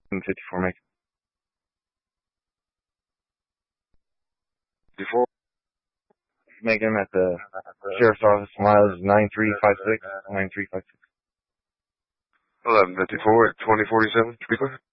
54 Macon. Before Macon at the Sheriff's Office, mileage 9356, 9356. 1154 at 2047, to be clear.